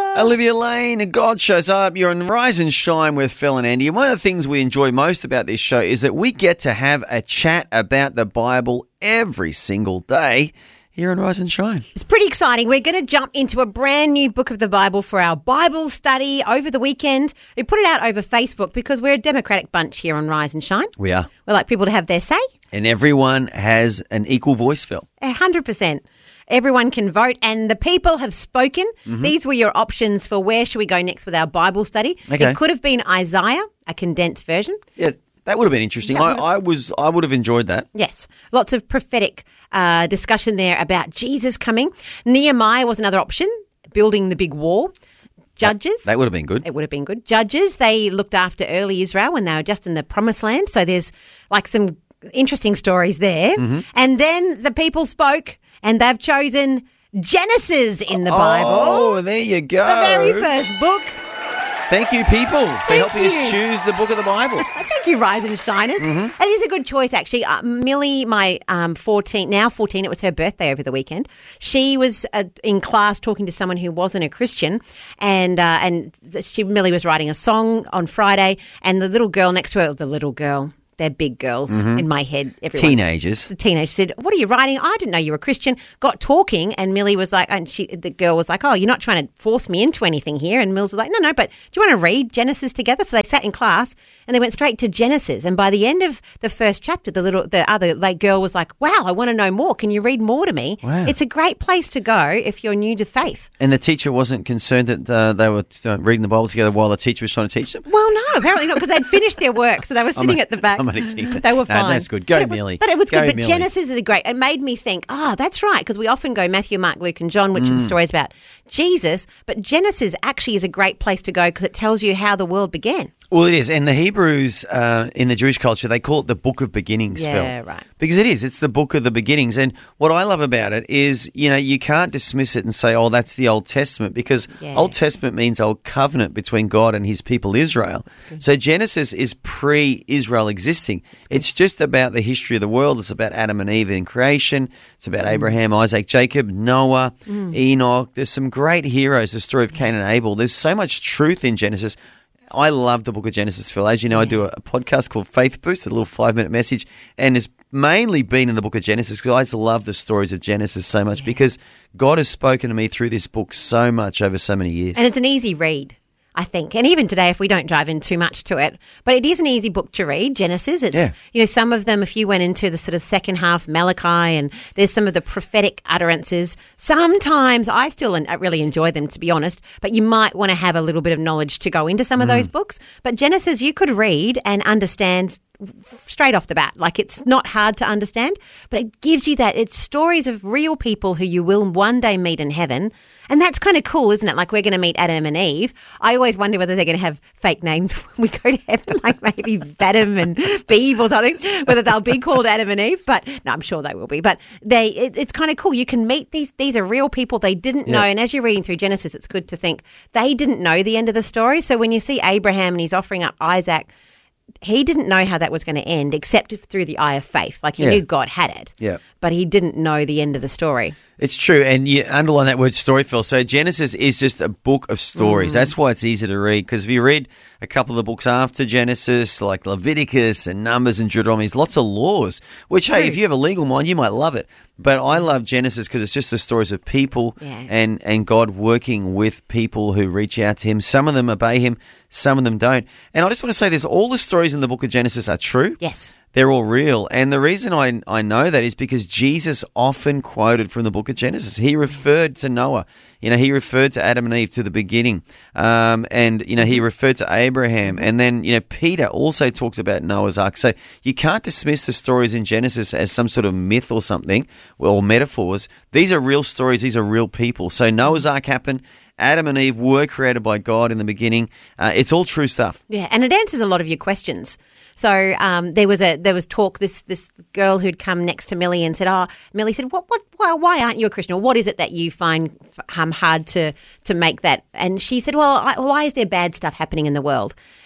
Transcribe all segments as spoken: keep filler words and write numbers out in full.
Olivia Lane, God shows up. You're on Rise and Shine with Phil and Andy. And one of the things we enjoy most about this show is that we get to have a chat about the Bible every single day here on Rise and Shine. It's pretty exciting. We're going to jump into a brand new book of the Bible for our Bible study over the weekend. We put it out over Facebook because we're a democratic bunch here on Rise and Shine. We are. We like people to have their say. And everyone has an equal voice, Phil. A hundred percent. Everyone can vote and the people have spoken. Mm-hmm. These were your options for where should we go next with our Bible study. Okay. It could have been Isaiah, a condensed version. Yeah, that would have been interesting. I, I was, I would have enjoyed that. Yes. Lots of prophetic uh, discussion there about Jesus coming. Nehemiah was another option, building the big wall. Judges. That, that would have been good. It would have been good. Judges, they looked after early Israel when they were just in the promised land. So there's like some interesting stories there. Mm-hmm. And then the people spoke and they've chosen Genesis in the Bible. Oh, there you go. The very first book. Thank you, people, for Thank helping you. us choose the book of the Bible. Thank you, Rise and Shiners. Mm-hmm. It is a good choice, actually. Uh, Millie, my um, fourteen, now fourteen, it was her birthday over the weekend. She was uh, in class talking to someone who wasn't a Christian, and uh, and she Millie was writing a song on Friday, and the little girl next to her, the little girl, they're big girls mm-hmm. in my head. Everyone. Teenagers. The teenager said, "What are you writing?" I didn't know you were a Christian. Got talking, and Millie was like, and she, the girl was like, "Oh, you're not trying to force me into anything here." And Mills was like, "No, no, but do you want to read Genesis together?" So they sat in class and they went straight to Genesis. And by the end of the first chapter, the little, the other like girl was like, "Wow, I want to know more. Can you read more to me?" Wow. It's a great place to go if you're new to faith. And the teacher wasn't concerned that uh, they were uh, reading the Bible together while the teacher was trying to teach them? Well, no, apparently not, because they'd finished their work, so they were sitting a, at the back. I'm going to keep it. They were No, fine. that's good. Go, but Millie. But it was Go, good. But Millie. Genesis is great. It made me think, oh, that's right, because we often go Matthew, Mark, Luke, and John, which mm. are the stories about Jesus. But Genesis actually is a great place to go because it tells you how the world began. Well, it is. And the Hebrews uh, in the Jewish culture, they call it the book of beginnings, Yeah, Phil. right. Because it is. It's the book of the beginnings. And what I love about it is, you know, you can't dismiss it and say, oh, that's the Old Testament, because Yeah. Old Testament means Old Covenant between God and his people Israel. So Genesis is pre-Israel existing. It's just about the history of the world. It's about Adam and Eve in creation. It's about mm. Abraham, Isaac, Jacob, Noah, mm. Enoch. There's some great heroes, the story of Cain and Abel. There's so much truth in Genesis. I love the book of Genesis, Phil. As you know, yeah. I do a, a podcast called Faith Boost, a little five-minute message, and it's mainly been in the book of Genesis because I just love the stories of Genesis so much yeah. because God has spoken to me through this book so much over so many years. And it's an easy read, I think. And even today, if we don't dive in too much to it, but it is an easy book to read, Genesis. It's, yeah. you know, some of them, if you went into the sort of second half, Malachi, and there's some of the prophetic utterances. Sometimes I still really enjoy them, to be honest, but you might want to have a little bit of knowledge to go into some of mm. those books. But Genesis, you could read and understand straight off the bat. Like, it's not hard to understand, but it gives you that. It's stories of real people who you will one day meet in heaven. And that's kind of cool, isn't it? Like, we're going to meet Adam and Eve. I always wonder whether they're going to have fake names when we go to heaven, like maybe Adam and Beeve or something, whether they'll be called Adam and Eve. But no, I'm sure they will be. But they, it, it's kind of cool. You can meet these, these are real people they didn't yeah. know. And as you're reading through Genesis, it's good to think they didn't know the end of the story. So when you see Abraham and he's offering up Isaac, he didn't know how that was going to end except through the eye of faith. Like, he yeah. knew God had it, yeah. but he didn't know the end of the story. It's true, and you underline that word story, Phil. So Genesis is just a book of stories. Mm. That's why it's easy to read, because if you read a couple of the books after Genesis, like Leviticus and Numbers and Deuteronomy, there's lots of laws, which, true. hey, if you have a legal mind, you might love it. But I love Genesis because it's just the stories of people yeah. and, and God working with people who reach out to him. Some of them obey him, some of them don't. And I just want to say this, all the stories in the book of Genesis are true. Yes. They're all real. And the reason I I know that is because Jesus often quoted from the book of Genesis. He referred to Noah. You know, he referred to Adam and Eve, to the beginning. Um, and, you know, he referred to Abraham. And then, you know, Peter also talks about Noah's Ark. So you can't dismiss the stories in Genesis as some sort of myth or something, or metaphors. These are real stories. These are real people. So Noah's Ark happened. Adam and Eve were created by God in the beginning. Uh, it's all true stuff. Yeah, and it answers a lot of your questions. So um, there was a there was talk. This this girl who'd come next to Millie and said, "Oh, Millie said, what what why, why aren't you a Christian? Or what is it that you find um, hard to to make that?" And she said, "Well, I, why is there bad stuff happening in the world?"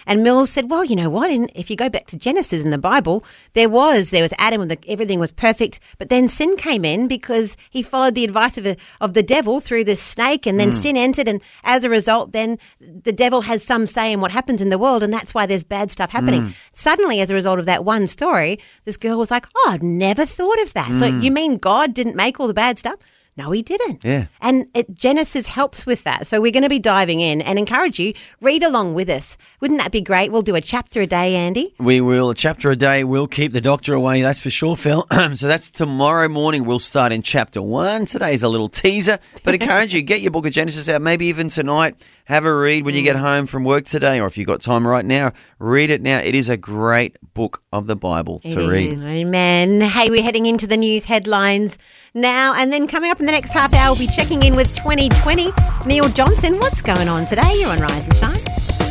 And Mills said, well, you know what? In, if you go back to Genesis in the Bible, there was there was Adam and the, everything was perfect, but then sin came in because he followed the advice of, a, of the devil through this snake, and then mm. sin entered, and as a result, then the devil has some say in what happens in the world, and that's why there's bad stuff happening. Mm. Suddenly, as a result of that one story, this girl was like, oh, I'd never thought of that. Mm. So you mean God didn't make all the bad stuff? No, he didn't. Yeah. And it, Genesis helps with that. So we're going to be diving in and encourage you, read along with us. Wouldn't that be great? We'll do a chapter a day, Andy. We will. A chapter a day. We'll keep the doctor away, that's for sure, Phil. So that's tomorrow morning. We'll start in chapter one. Today's a little teaser. But encourage you, get your book of Genesis out, maybe even tonight. Have a read when you get home from work today, or if you've got time right now, read it now. It is a great book of the Bible to it read. Is. Amen. Hey, we're heading into the news headlines now, and then coming up in the next half hour, we'll be checking in with twenty twenty. Neil Johnson, what's going on today? You're on Rise and Shine.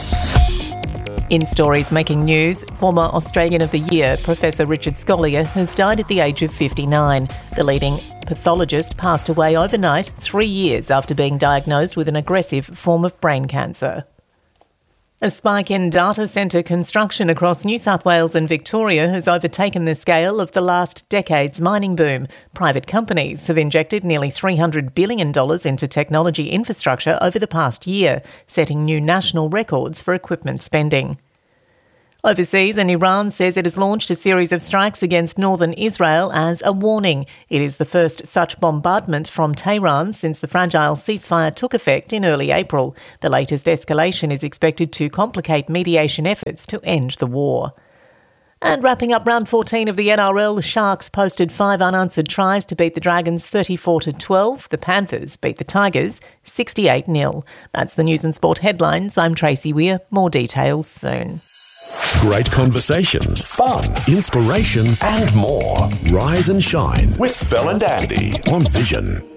In stories making news, former Australian of the Year, Professor Richard Scolyer, has died at the age of fifty-nine. The leading pathologist passed away overnight, three years after being diagnosed with an aggressive form of brain cancer. A spike in data centre construction across New South Wales and Victoria has overtaken the scale of the last decade's mining boom. Private companies have injected nearly three hundred billion dollars into technology infrastructure over the past year, setting new national records for equipment spending. Overseas, and Iran says it has launched a series of strikes against northern Israel as a warning. It is the first such bombardment from Tehran since the fragile ceasefire took effect in early April. The latest escalation is expected to complicate mediation efforts to end the war. And wrapping up round fourteen of the N R L, the Sharks posted five unanswered tries to beat the Dragons thirty-four to twelve. The Panthers beat the Tigers sixty-eight nil. That's the news and sport headlines. I'm Tracy Weir. More details soon. Great conversations, fun, inspiration and more. Rise and Shine with Phil and Andy on Vision.